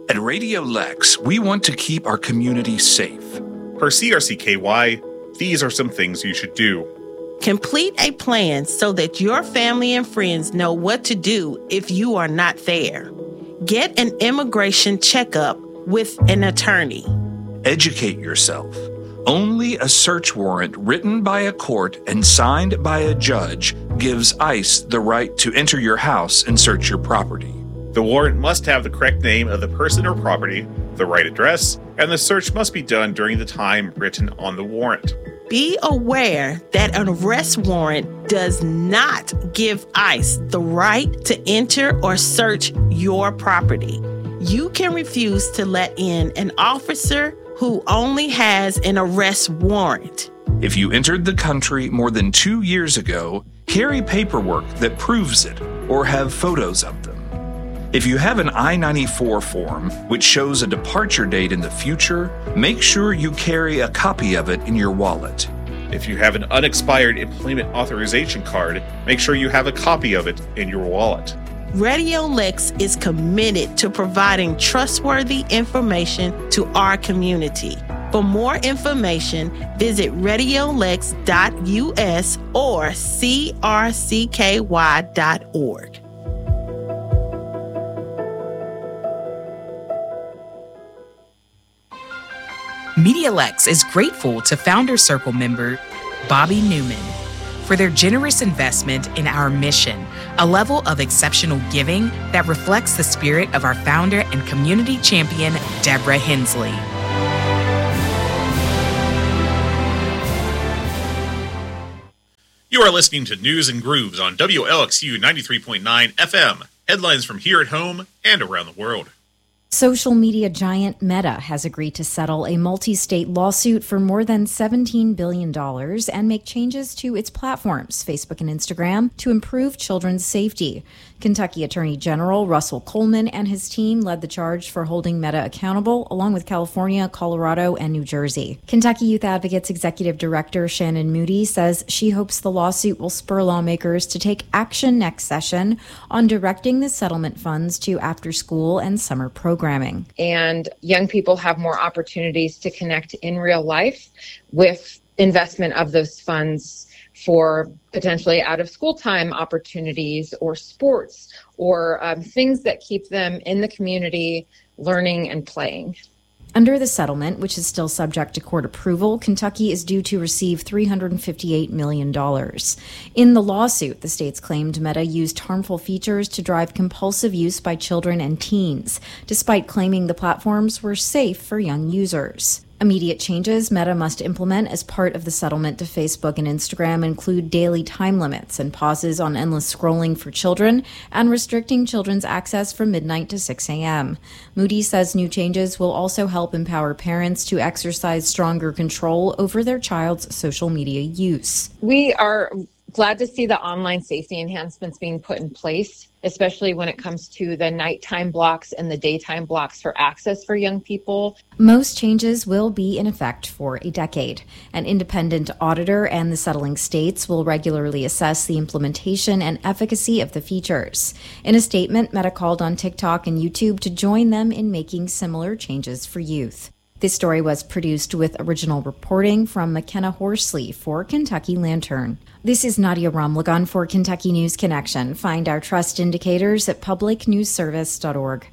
At Radio Lex, we want to keep our community safe. Per CRCKY, these are some things you should do. Complete a plan so that your family and friends know what to do if you are not there. Get an immigration checkup with an attorney. Educate yourself. Only a search warrant written by a court and signed by a judge gives ICE the right to enter your house and search your property. The warrant must have the correct name of the person or property, the right address, and the search must be done during the time written on the warrant. Be aware that an arrest warrant does not give ICE the right to enter or search your property. You can refuse to let in an officer who only has an arrest warrant. If you entered the country more than 2 years ago, carry paperwork that proves it or have photos of them. If you have an I-94 form, which shows a departure date in the future, make sure you carry a copy of it in your wallet. If you have an unexpired employment authorization card, make sure you have a copy of it in your wallet. Radio Lex is committed to providing trustworthy information to our community. For more information, visit radiolex.us or crcky.org. MediaLex is grateful to Founder Circle member Bobby Newman for their generous investment in our mission, a level of exceptional giving that reflects the spirit of our founder and community champion, Deborah Hensley. You are listening to News and Grooves on WLXU 93.9 FM. Headlines from here at home and around the world. Social media giant Meta has agreed to settle a multi-state lawsuit for more than $17 billion and make changes to its platforms, Facebook and Instagram, to improve children's safety. Kentucky Attorney General Russell Coleman and his team led the charge for holding Meta accountable, along with California, Colorado, and New Jersey. Kentucky Youth Advocates Executive Director Shannon Moody says she hopes the lawsuit will spur lawmakers to take action next session on directing the settlement funds to after-school and summer programming. And young people have more opportunities to connect in real life with investment of those funds for potentially out-of-school time opportunities or sports or things that keep them in the community learning and playing. Under the settlement, which is still subject to court approval, Kentucky is due to receive $358 million. In the lawsuit, the states claimed Meta used harmful features to drive compulsive use by children and teens, despite claiming the platforms were safe for young users. Immediate changes Meta must implement as part of the settlement to Facebook and Instagram include daily time limits and pauses on endless scrolling for children and restricting children's access from midnight to 6 a.m. Moody says new changes will also help empower parents to exercise stronger control over their child's social media use. We are glad to see the online safety enhancements being put in place, especially when it comes to the nighttime blocks and the daytime blocks for access for young people. Most changes will be in effect for a decade. An independent auditor and the settling states will regularly assess the implementation and efficacy of the features. In a statement, Meta called on TikTok and YouTube to join them in making similar changes for youth. This story was produced with original reporting from McKenna Horsley for Kentucky Lantern. This is Nadia Ramlagan for Kentucky News Connection. Find our trust indicators at publicnewsservice.org.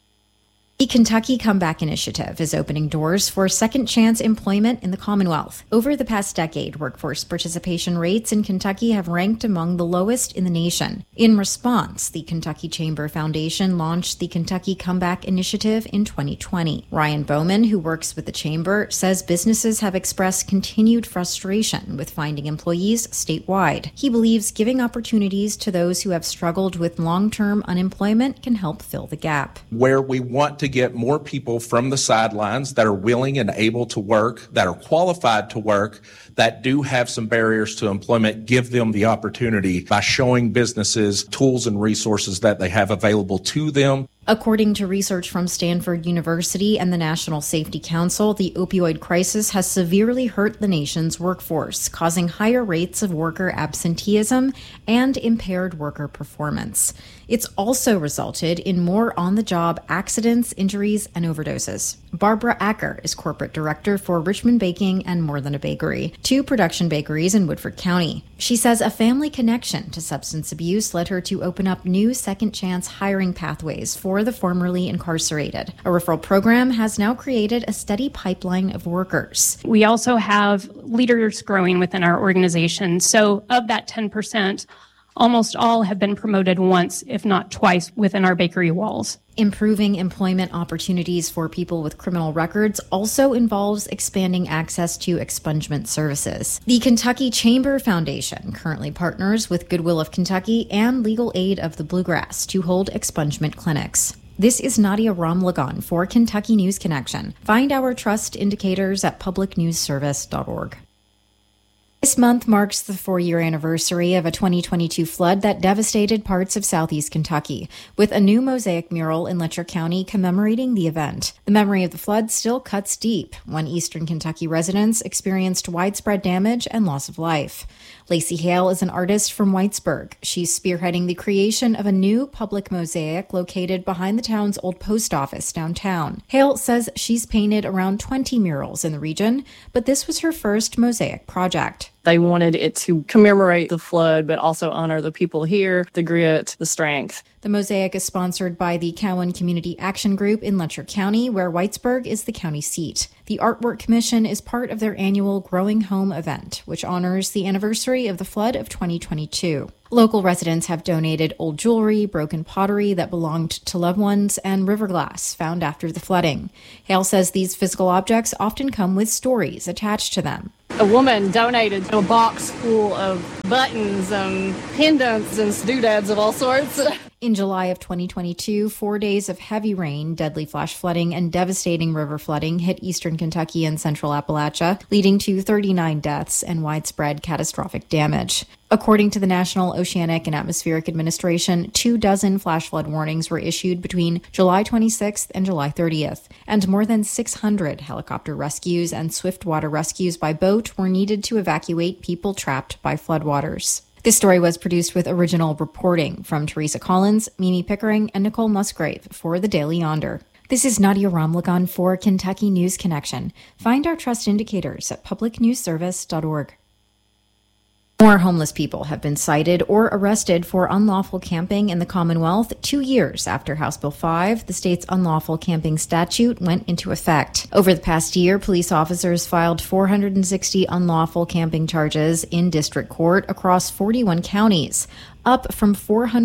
The Kentucky Comeback Initiative is opening doors for second chance employment in the Commonwealth. Over the past decade, workforce participation rates in Kentucky have ranked among the lowest in the nation. In response, the Kentucky Chamber Foundation launched the Kentucky Comeback Initiative in 2020. Ryan Bowman, who works with the Chamber, says businesses have expressed continued frustration with finding employees statewide. He believes giving opportunities to those who have struggled with long-term unemployment can help fill the gap. Where we want to get more people from the sidelines that are willing and able to work, that are qualified to work, that do have some barriers to employment, give them the opportunity by showing businesses tools and resources that they have available to them. According to research from Stanford University and the National Safety Council, the opioid crisis has severely hurt the nation's workforce, causing higher rates of worker absenteeism and impaired worker performance. It's also resulted in more on-the-job accidents, injuries, and overdoses. Barbara Acker is corporate director for Richmond Baking and More Than a Bakery, two production bakeries in Woodford County. She says a family connection to substance abuse led her to open up new second chance hiring pathways for the formerly incarcerated. A referral program has now created a steady pipeline of workers. We also have leaders growing within our organization. So of that 10%, almost all have been promoted once, if not twice, within our bakery walls. Improving employment opportunities for people with criminal records also involves expanding access to expungement services. The Kentucky Chamber Foundation currently partners with Goodwill of Kentucky and Legal Aid of the Bluegrass to hold expungement clinics. This is Nadia Ramlagan for Kentucky News Connection. Find our trust indicators at publicnewsservice.org. This month marks the 4-year anniversary of a 2022 flood that devastated parts of southeast Kentucky, with a new mosaic mural in Letcher County commemorating the event. The memory of the flood still cuts deep when eastern Kentucky residents experienced widespread damage and loss of life. Lacey Hale is an artist from Whitesburg. She's spearheading the creation of a new public mosaic located behind the town's old post office downtown. Hale says she's painted around 20 murals in the region, but this was her first mosaic project. They wanted it to commemorate the flood, but also honor the people here, the grit, the strength. The mosaic is sponsored by the Cowan Community Action Group in Letcher County, where Whitesburg is the county seat. The Artwork Commission is part of their annual Growing Home event, which honors the anniversary of the flood of 2022. Local residents have donated old jewelry, broken pottery that belonged to loved ones, and river glass found after the flooding. Hale says these physical objects often come with stories attached to them. A woman donated a box full of buttons and pendants and doodads of all sorts. In July of 2022, 4 days of heavy rain, deadly flash flooding, and devastating river flooding hit eastern Kentucky and central Appalachia, leading to 39 deaths and widespread catastrophic damage. According to the National Oceanic and Atmospheric Administration, 24 flash flood warnings were issued between July 26th and July 30th, and more than 600 helicopter rescues and swift water rescues by boat were needed to evacuate people trapped by floodwaters. This story was produced with original reporting from Teresa Collins, Mimi Pickering, and Nicole Musgrave for the Daily Yonder. This is Nadia Ramlagan for Kentucky News Connection. Find our trust indicators at publicnewsservice.org. More homeless people have been cited or arrested for unlawful camping in the Commonwealth 2 years after House Bill 5, the state's unlawful camping statute, went into effect. Over the past year, police officers filed 460 unlawful camping charges in district court across 41 counties, up from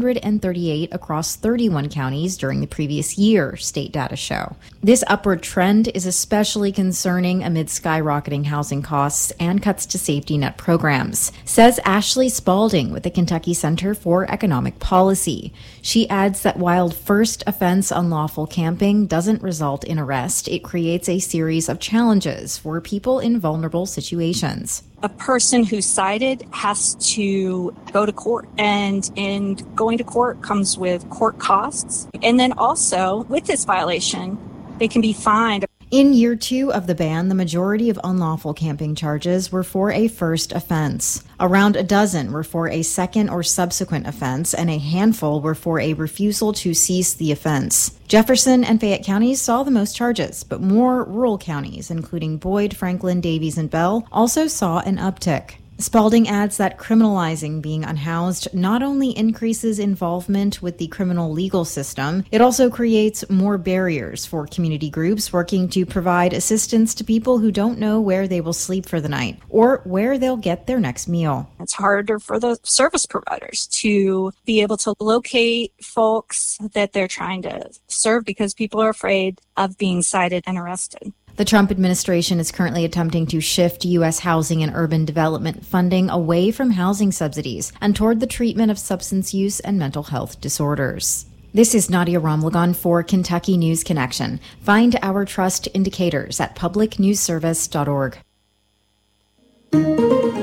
438 across 31 counties during the previous year, state data show. This upward trend is especially concerning amid skyrocketing housing costs and cuts to safety net programs, says Ashley Spalding with the Kentucky Center for Economic Policy. She adds that while first offense unlawful camping doesn't result in arrest, it creates a series of challenges for people in vulnerable situations. A person who's cited has to go to court, and in going to court comes with court costs. And then also, with this violation, they can be fined. In year 2 of the ban, the majority of unlawful camping charges were for a first offense. Around a dozen were for a second or subsequent offense, and a handful were for a refusal to cease the offense. Jefferson and Fayette counties saw the most charges, but more rural counties, including Boyd, Franklin, Davies, and Bell, also saw an uptick. Spalding adds that criminalizing being unhoused not only increases involvement with the criminal legal system, it also creates more barriers for community groups working to provide assistance to people who don't know where they will sleep for the night or where they'll get their next meal. It's harder for the service providers to be able to locate folks that they're trying to serve because people are afraid of being cited and arrested. The Trump administration is currently attempting to shift U.S. housing and urban development funding away from housing subsidies and toward the treatment of substance use and mental health disorders. This is Nadia Ramlagan for Kentucky News Connection. Find our trust indicators at publicnewsservice.org.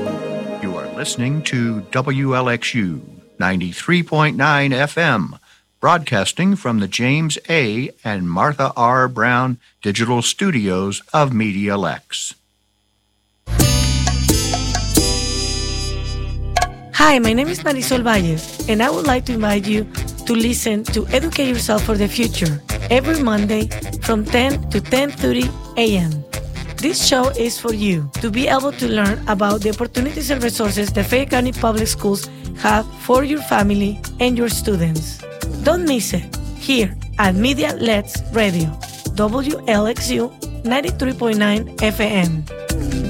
You are listening to WLXU 93.9 FM, broadcasting from the James A. and Martha R. Brown Digital Studios of Media Lex. Hi, my name is Marisol Valles, and I would like to invite you to listen to Educate Yourself for the Future every Monday from 10 to 10:30 a.m. This show is for you to be able to learn about the opportunities and resources the Fayette County Public Schools have for your family and your students. Don't miss it here at Media Lex Radio, WLXU 93.9 FM.